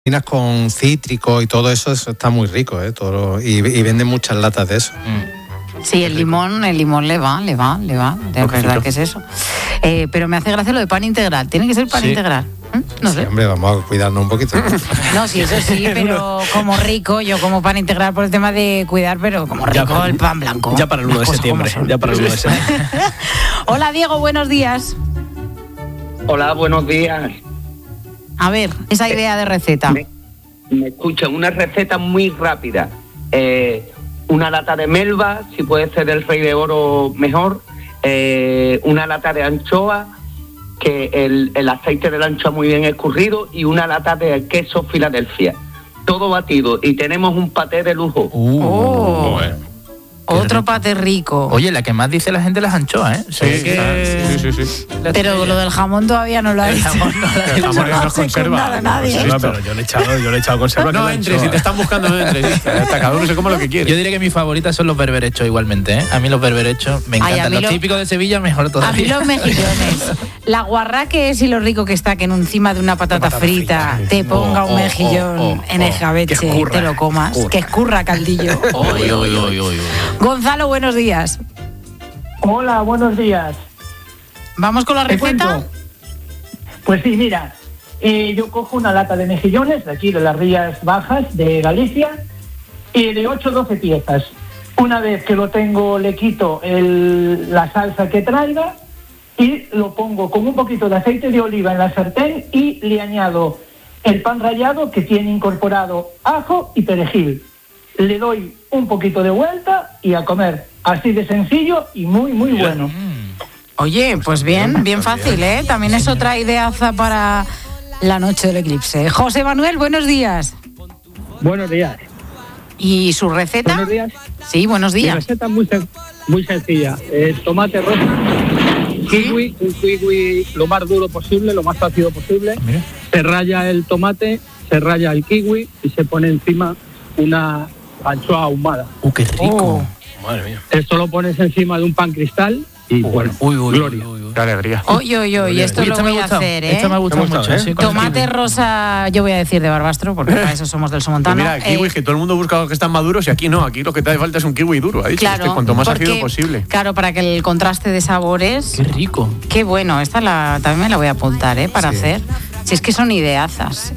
con cítrico y todo eso está muy rico, y venden muchas latas de eso. Sí, el limón le va, de verdad que es eso. Pero me hace gracia lo de pan integral. Tiene que ser pan integral. No sé. Sí, hombre, vamos a cuidarnos un poquito. No, sí, eso sí, pero como rico, yo como pan integral por el tema de cuidar, pero como rico el pan blanco. Ya para el 1 de septiembre. Hola, Diego, buenos días. Hola, buenos días. A ver, esa idea de receta. Me escuchan, una receta muy rápida. Una lata de melva, si puede ser del Rey de Oro, mejor. Una lata de anchoa, que el aceite de la anchoa muy bien escurrido, y una lata de queso Filadelfia. Todo batido, y tenemos un paté de lujo. Bueno. Otro paté rico. Oye, la que más dice la gente es las anchoas, ¿eh? Sí. Pero lo del jamón todavía no lo ha dicho. El jamón no nos conserva. No, pero yo le he echado conserva. No entres, si te están buscando, no entres. Cada uno se come lo que quiere. Yo diría que mis favoritas son los berberechos igualmente, ¿eh? A mí los berberechos me encantan. Los típicos de Sevilla, mejor todavía. A mí los mejillones. La guarra que es y lo rico que está que en encima de una patata frita te ponga un mejillón en el jabeche, te lo comas. Que escurra caldillo. Gonzalo, buenos días. Hola, buenos días. ¿Vamos con la receta? Pues sí, mira, yo cojo una lata de mejillones de aquí, de las Rías Bajas de Galicia, y de 8 o 12 piezas. Una vez que lo tengo, le quito la salsa que traiga y lo pongo con un poquito de aceite de oliva en la sartén y le añado el pan rallado que tiene incorporado ajo y perejil. Le doy un poquito de vuelta y a comer. Así de sencillo y muy, muy bueno. Oye, pues bien fácil, ¿eh? También es otra ideaza para la noche del eclipse. José Manuel, buenos días. Buenos días. ¿Y su receta? Buenos días. Sí, buenos días. Mi receta es muy sencilla. Tomate rosa, kiwi, un kiwi lo más duro posible, lo más ácido posible. Se raya el tomate, se raya el kiwi y se pone encima una anchoa ahumada. ¡Qué rico! Madre mía. Esto lo pones encima de un pan cristal y bueno, gloria. ¡Qué alegría! Oye, esto lo voy a hacer, ¿eh? Esta me ha gustado mucho, ¿eh? Tomate rosa, yo voy a decir de Barbastro, porque para eso somos del Somontano. Mira, kiwis, que todo el mundo busca los que están maduros, y aquí no, aquí lo que te hace falta es un kiwi duro. Claro, cuanto más ácido posible. Claro, para que el contraste de sabores... ¡Qué rico! Qué bueno, también me la voy a apuntar, ¿eh? Para hacer. Si es que son ideazas.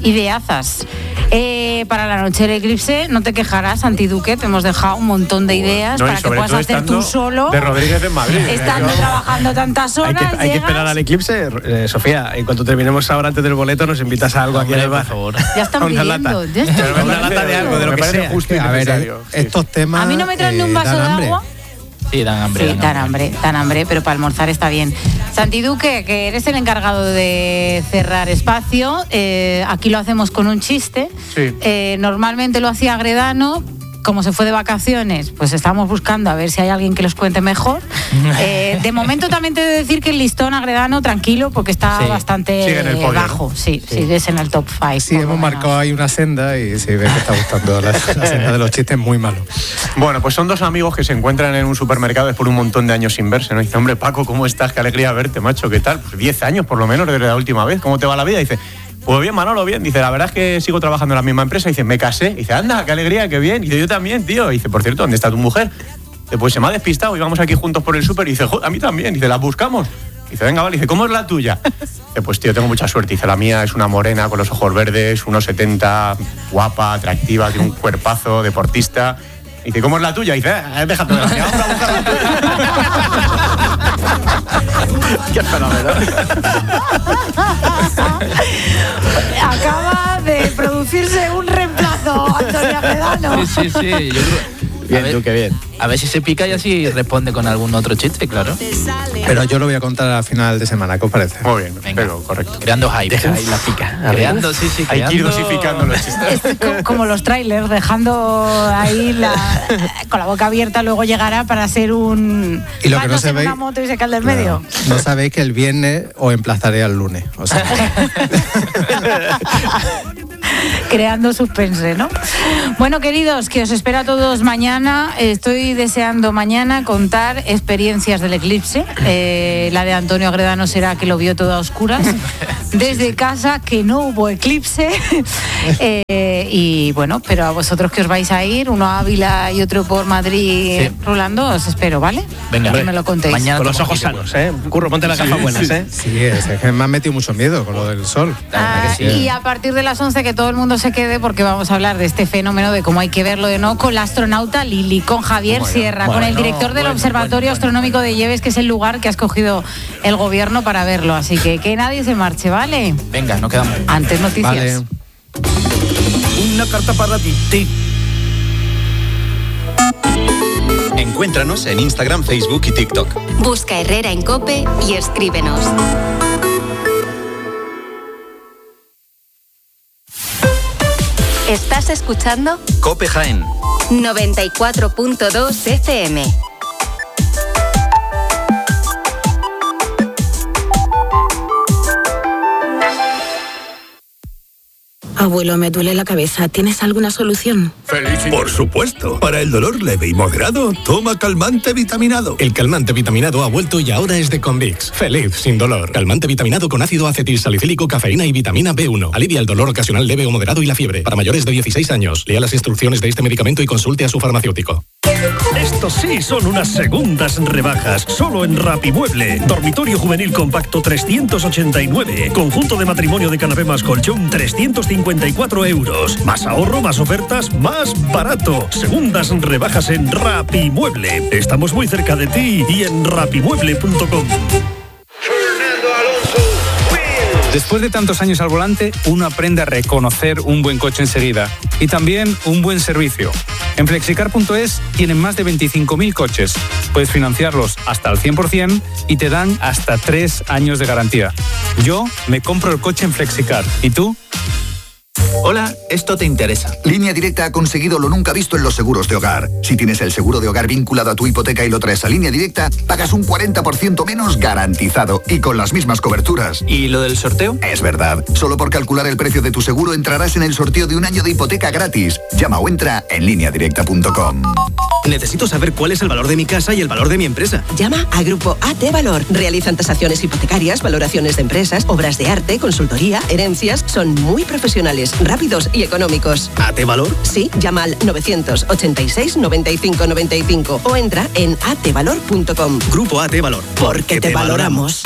Para la noche del eclipse, no te quejarás, Santi Duque, te hemos dejado un montón de ideas para que puedas hacer tú solo. De Rodríguez en Madrid. Estando trabajando tantas horas. Hay que esperar al eclipse. Sofía, en cuanto terminemos ahora antes del boleto, nos invitas a algo aquí en el bar. Por favor. Ya están pidiendo. Una lata de algo, de lo que sea. Justo a ver, estos temas. A mí no me traen ni un vaso de agua. Sí, dan hambre, pero para almorzar está bien. Santi Duque, que eres el encargado de cerrar espacio, aquí lo hacemos con un chiste. Sí. Normalmente lo hacía Agredano. Como se fue de vacaciones, pues estamos buscando a ver si hay alguien que los cuente mejor. De momento también te he de decir que el listón Agredano, tranquilo, porque está bastante bajo. Sí, sigues en el top 5. Sí, hemos marcado ahí una senda y se ve que está gustando la senda de los chistes muy malo. Bueno, pues son dos amigos que se encuentran en un supermercado después de un montón de años sin verse, ¿no? Dice, hombre, Paco, ¿cómo estás? Qué alegría verte, macho, ¿qué tal? Pues 10 años por lo menos desde la última vez. ¿Cómo te va la vida? Dice, pues bien, Manolo, bien. Dice, la verdad es que sigo trabajando en la misma empresa. Dice, me casé. Dice, anda, qué alegría, qué bien. Dice, yo también, tío. Dice, por cierto, ¿dónde está tu mujer? Dice, pues se me ha despistado y vamos aquí juntos por el súper. Dice, a mí también. Dice, ¿la buscamos? Dice, venga, vale. Dice, ¿cómo es la tuya? Dice, pues tío, tengo mucha suerte. Dice, la mía es una morena con los ojos verdes, 1,70, guapa, atractiva, tiene un cuerpazo, deportista. Dice, ¿cómo es la tuya? Dice, déjate de la mía, vamos a buscar la tuya. Qué fenómeno. Acaba de producirse un reemplazo, Antonio Agredano. Sí. Yo creo... Bien, qué bien. A ver si se pica y así responde con algún otro chiste, claro. Pero yo lo voy a contar a final de semana, ¿qué os parece? Muy bien, pero correcto. Creando hype. Deja ahí la pica. Creando. Hay que ir dosificando los chistes. Es como los trailers, dejando ahí con la boca abierta, luego llegará para ser un... Y lo que no sabéis... una moto y se cae del medio. No sabéis que el viernes os emplazaré al lunes. O sea. creando suspense, ¿no? Bueno, queridos, que os espero a todos mañana. Estoy deseando mañana contar experiencias del eclipse. La de Antonio Agredano será que lo vio todo a oscuras. Desde casa, que no hubo eclipse. Y bueno, pero a vosotros que os vais a ir, uno a Ávila y otro por Madrid rulando, os espero, ¿vale? Venga, que me lo contéis. Mañana con los ojos sanos, ¿eh? Curro, ponte las gafas buenas, ¿eh? Sí, es que me han metido mucho miedo con lo del sol. Y a partir de las 11 que todo el mundo se quede, porque vamos a hablar de este fenómeno, de cómo hay que verlo de nuevo, con la astronauta Lili, con Javier Sierra, con el director del Observatorio Astronómico de Lleves, que es el lugar que ha escogido el gobierno para verlo. Así que nadie se marche, ¿vale? Venga, no quedamos. Antes noticias. Vale. Una carta para ti. Encuéntranos en Instagram, Facebook y TikTok. Busca Herrera en COPE y escríbenos. ¿Estás escuchando? COPE Jaén 94.2 FM. Abuelo, me duele la cabeza. ¿Tienes alguna solución? Por supuesto. Para el dolor leve y moderado, toma calmante vitaminado. El calmante vitaminado ha vuelto y ahora es de Convix. Feliz sin dolor. Calmante vitaminado con ácido acetilsalicílico, cafeína y vitamina B1. Alivia el dolor ocasional leve o moderado y la fiebre. Para mayores de 16 años. Lea las instrucciones de este medicamento y consulte a su farmacéutico. Estos sí son unas segundas rebajas. Solo en Rapimueble. Dormitorio juvenil compacto 389. Conjunto de matrimonio de canapé más colchón 354 euros. Más ahorro, más ofertas, más barato. Segundas rebajas en Rapimueble. Estamos muy cerca de ti y en rapimueble.com. Después de tantos años al volante, uno aprende a reconocer un buen coche enseguida y también un buen servicio. En Flexicar.es tienen más de 25.000 coches. Puedes financiarlos hasta al 100% y te dan hasta 3 años de garantía. Yo me compro el coche en Flexicar. ¿Y tú? Hola, esto te interesa. Línea Directa ha conseguido lo nunca visto en los seguros de hogar. Si tienes el seguro de hogar vinculado a tu hipoteca y lo traes a Línea Directa, pagas un 40% menos garantizado y con las mismas coberturas. ¿Y lo del sorteo? Es verdad. Solo por calcular el precio de tu seguro entrarás en el sorteo de un año de hipoteca gratis. Llama o entra en lineadirecta.com. Necesito saber cuál es el valor de mi casa y el valor de mi empresa. Llama a Grupo AT Valor. Realizan tasaciones hipotecarias, valoraciones de empresas, obras de arte, consultoría, herencias. Son muy profesionales, rápidos y económicos. ¿AT Valor? Sí, llama al 986 95 95 o entra en atvalor.com. Grupo AT Valor. Porque te valoramos.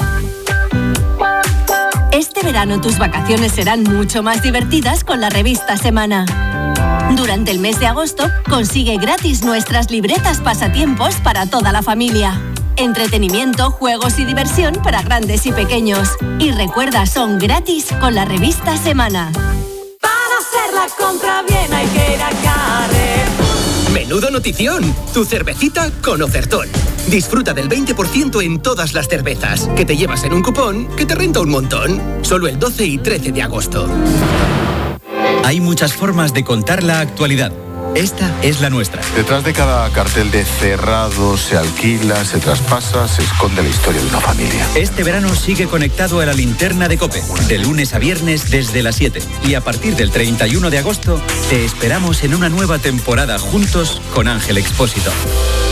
Este verano tus vacaciones serán mucho más divertidas con la revista Semana. Durante el mes de agosto, consigue gratis nuestras libretas pasatiempos para toda la familia. Entretenimiento, juegos y diversión para grandes y pequeños. Y recuerda, son gratis con la revista Semana. Para hacer la compra bien hay que ir a Carrefour. ¡Menudo notición! Tu cervecita con ofertón. Disfruta del 20% en todas las cervezas, que te llevas en un cupón que te renta un montón. Solo el 12 y 13 de agosto. Hay muchas formas de contar la actualidad. Esta es la nuestra. Detrás de cada cartel de cerrado, se alquila, se traspasa, se esconde la historia de una familia. Este verano sigue conectado a la linterna de COPE, de lunes a viernes desde las 7. Y a partir del 31 de agosto, te esperamos en una nueva temporada juntos con Ángel Expósito.